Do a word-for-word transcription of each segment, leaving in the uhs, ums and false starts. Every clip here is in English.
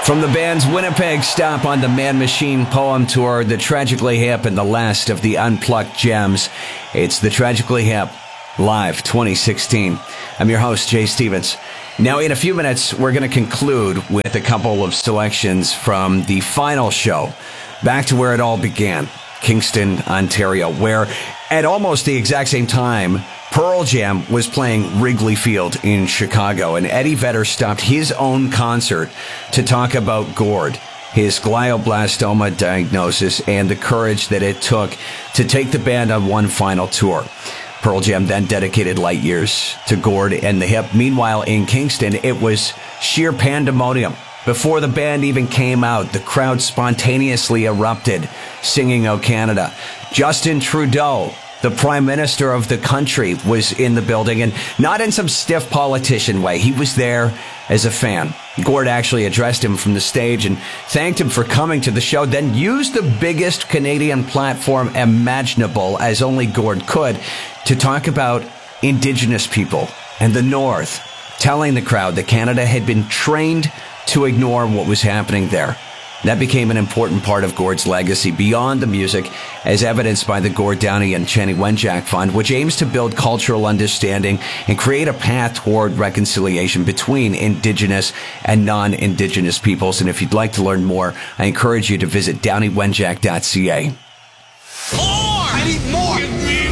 From the band's Winnipeg stop on the Man Machine Poem Tour, the Tragically Hip and the last of the Unplugged Gems, it's the Tragically Hip Live twenty sixteen. I'm your host, Jay Stevens. Now, in a few minutes, we're going to conclude with a couple of selections from the final show, back to where it all began, Kingston, Ontario, where at almost the exact same time, Pearl Jam was playing Wrigley Field in Chicago, and Eddie Vedder stopped his own concert to talk about Gord, his glioblastoma diagnosis, and the courage that it took to take the band on one final tour. Pearl Jam then dedicated Light Years to Gord and the Hip. Meanwhile, in Kingston, it was sheer pandemonium. Before the band even came out, the crowd spontaneously erupted, singing "O Canada." Justin Trudeau, the Prime Minister of the country, was in the building, and not in some stiff politician way. He was there as a fan. Gord actually addressed him from the stage and thanked him for coming to the show, then used the biggest Canadian platform imaginable, as only Gord could, to talk about Indigenous people and the North, telling the crowd that Canada had been trained to ignore what was happening there. That became an important part of Gord's legacy beyond the music, as evidenced by the Gord Downie and Chenny Wenjack Fund, which aims to build cultural understanding and create a path toward reconciliation between Indigenous and non-Indigenous peoples. And if you'd like to learn more, I encourage you to visit downey wenjack dot c a. More! I need more! Give me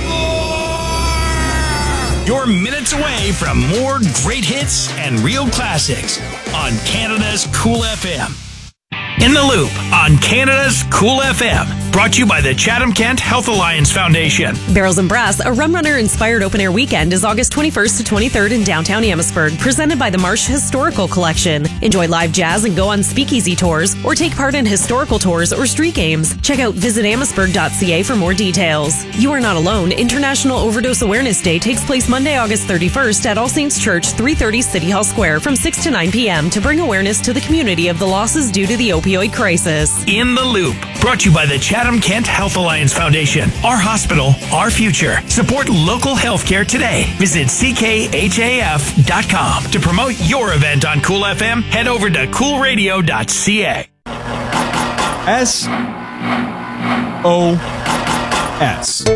more! You're minutes away from more great hits and real classics on Canada's Cool F M. In the Loop on Canada's Cool F M. Brought to you by the Chatham-Kent Health Alliance Foundation. Barrels and Brass, a Rum Runner-inspired open-air weekend, is August twenty-first to twenty-third in downtown Amherstburg, presented by the Marsh Historical Collection. Enjoy live jazz and go on speakeasy tours, or take part in historical tours or street games. Check out visit amherstburg dot c a for more details. You are not alone. International Overdose Awareness Day takes place Monday, August thirty-first at All Saints Church, three thirty City Hall Square from six to nine p.m. to bring awareness to the community of the losses due to the opioid crisis. In the Loop, brought to you by the Chatham-Kent Health Alliance Foundation. Our hospital, our future. Support local healthcare today. Visit c k h a f dot com. To promote your event on Cool F M, head over to cool radio dot c a. S O S.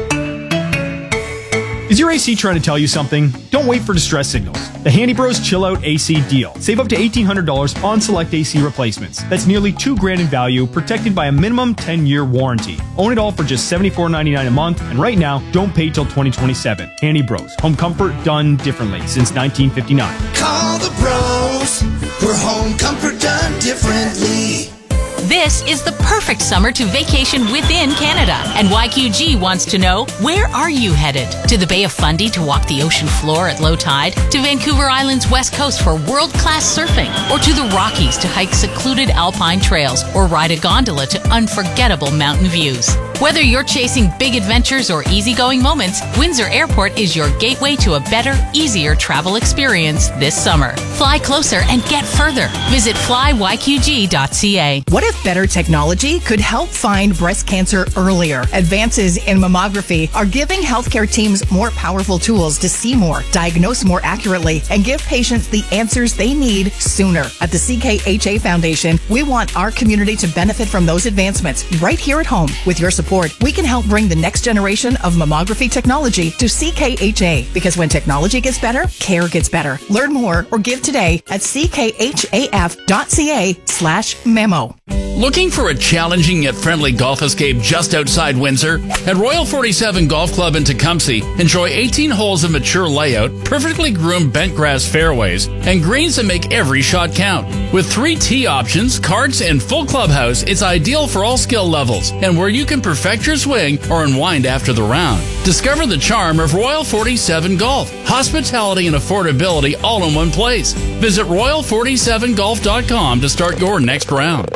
Is your A C trying to tell you something? Don't wait for distress signals. The Handy Bros Chill Out A C deal. Save up to eighteen hundred dollars on select A C replacements. That's nearly two grand in value, protected by a minimum ten-year warranty. Own it all for just seventy-four ninety-nine a month, and right now, don't pay till twenty twenty-seven. Handy Bros. Home comfort done differently since nineteen fifty-nine. Call the pros for home comfort done differently. This is the perfect summer to vacation within Canada. And Y Q G wants to know, where are you headed? To the Bay of Fundy to walk the ocean floor at low tide? To Vancouver Island's west coast for world-class surfing? Or to the Rockies to hike secluded alpine trails or ride a gondola to unforgettable mountain views? Whether you're chasing big adventures or easygoing moments, Windsor Airport is your gateway to a better, easier travel experience this summer. Fly closer and get further. Visit fly y q g dot c a. What if better technology could help find breast cancer earlier? Advances in mammography are giving healthcare teams more powerful tools to see more, diagnose more accurately, and give patients the answers they need sooner. At the C K H A Foundation, we want our community to benefit from those advancements right here at home. With your support, we can help bring the next generation of mammography technology to C K H A, because when technology gets better, care gets better. Learn more or give today at c k h a f dot c a slash memo. Looking for a challenging yet friendly golf escape just outside Windsor? At Royal forty-seven Golf Club in Tecumseh, enjoy eighteen holes of mature layout, perfectly groomed bent grass fairways, and greens that make every shot count. With three tee options, carts, and full clubhouse, it's ideal for all skill levels, and where you can perfect your swing or unwind after the round. Discover the charm of Royal forty-seven Golf. Hospitality and affordability all in one place. Visit royal forty-seven golf dot com to start your next round.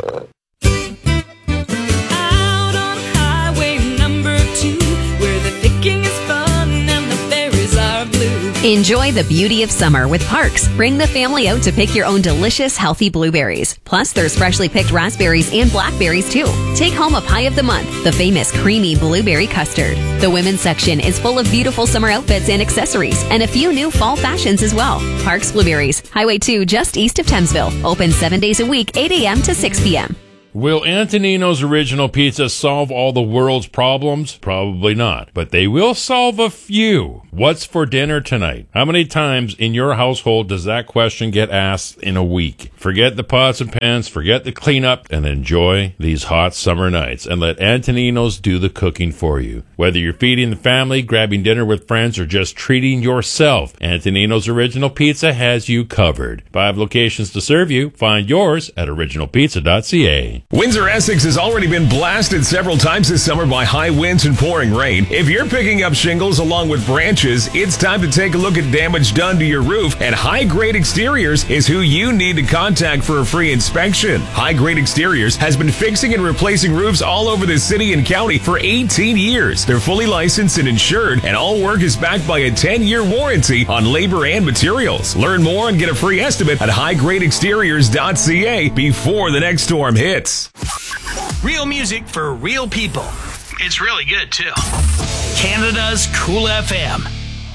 Blue. Enjoy the beauty of summer with Parks. Bring the family out to pick your own delicious, healthy blueberries. Plus, there's freshly picked raspberries and blackberries, too. Take home a pie of the month, the famous creamy blueberry custard. The women's section is full of beautiful summer outfits and accessories, and a few new fall fashions as well. Parks Blueberries, Highway two, just east of Thamesville. Open seven days a week, eight a.m. to six p.m. Will Antonino's Original Pizza solve all the world's problems? Probably not, but they will solve a few. What's for dinner tonight? How many times in your household does that question get asked in a week? Forget the pots and pans, forget the cleanup, and enjoy these hot summer nights, and let Antonino's do the cooking for you. Whether you're feeding the family, grabbing dinner with friends, or just treating yourself, Antonino's Original Pizza has you covered. Five locations to serve you. Find yours at original pizza dot c a. Windsor, Essex has already been blasted several times this summer by high winds and pouring rain. If you're picking up shingles along with branches, it's time to take a look at damage done to your roof, and High Grade Exteriors is who you need to contact for a free inspection. High Grade Exteriors has been fixing and replacing roofs all over the city and county for eighteen years. They're fully licensed and insured, and all work is backed by a ten-year warranty on labor and materials. Learn more and get a free estimate at high grade exteriors dot c a before the next storm hits. Real music for real people. It's really good, too. Canada's Cool F M.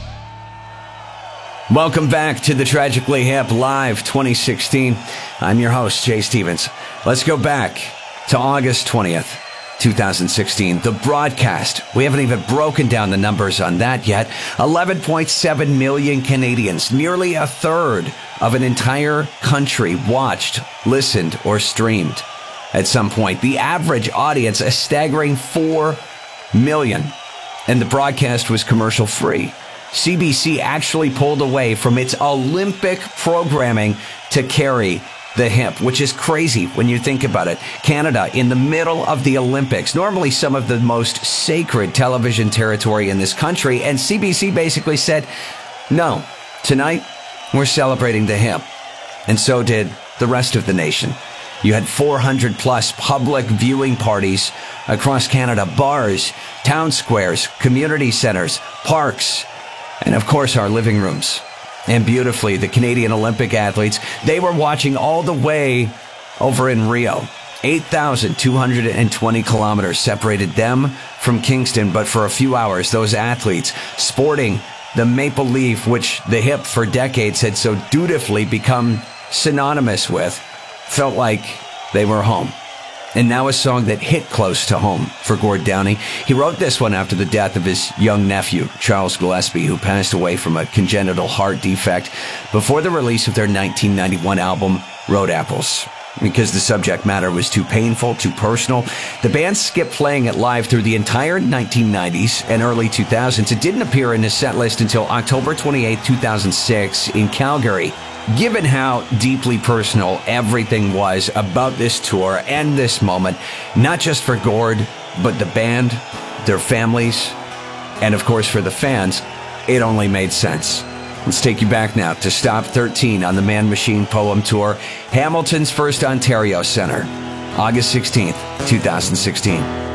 Welcome back to the Tragically Hip Live twenty sixteen. I'm your host, Jay Stevens. Let's go back to August twentieth, twenty sixteen. The broadcast, we haven't even broken down the numbers on that yet. eleven point seven million Canadians, nearly a third of an entire country, watched, listened, or streamed at some point. The average audience, a staggering four million. And the broadcast was commercial free. C B C actually pulled away from its Olympic programming to carry the hip, which is crazy when you think about it. Canada in the middle of the Olympics, normally some of the most sacred television territory in this country, and C B C basically said, no, tonight we're celebrating the hip. And so did the rest of the nation. You had four hundred plus public viewing parties across Canada, bars, town squares, community centers, parks, and of course our living rooms. And beautifully, the Canadian Olympic athletes, they were watching all the way over in Rio. eight thousand two hundred twenty kilometers separated them from Kingston, but for a few hours, those athletes sporting the maple leaf, which the hip for decades had so dutifully become synonymous with, felt like they were home. And now a song that hit close to home for Gord Downie. He wrote this one after the death of his young nephew, Charles Gillespie, who passed away from a congenital heart defect before the release of their nineteen ninety-one album, Road Apples. Because the subject matter was too painful, too personal, the band skipped playing it live through the entire nineteen nineties and early two thousands. It didn't appear in his set list until October twenty-eighth, two thousand six in Calgary. Given how deeply personal everything was about this tour and this moment, not just for Gord, but the band, their families, and of course for the fans, it only made sense. Let's take you back now to Stop thirteen on the Man Machine Poem Tour, Hamilton's First Ontario Centre, August sixteenth, two thousand sixteen.